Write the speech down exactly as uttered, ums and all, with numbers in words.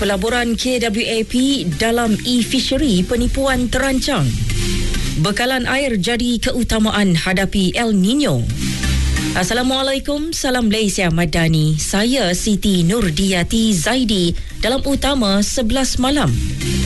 pelaburan K W A P dalam e-fishery penipuan terancang. Bekalan air jadi keutamaan hadapi El Nino. Assalamualaikum, salam Malaysia Madani. Saya Siti Nurdiyati Zaidi dalam Utama sebelas malam.